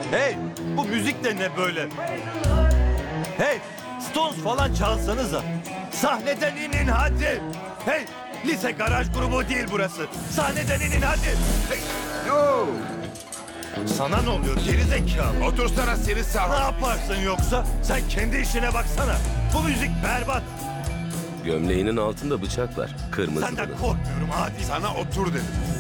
Hey, bu müzik de ne böyle? Hey, Stones falan çalsanıza. Sahneden inin hadi. Hey, lise garaj grubu değil burası. Sahneden inin hadi. Hey, Yo! sana ne oluyor gerizekalı? Otursana seni Ne sarhoş. yaparsın yoksa? Sen kendi işine baksana. Bu müzik berbat. Gömleğinin altında bıçak var. Kırmızı Senden bunun. korkmuyorum hadi. Sana otur dedim.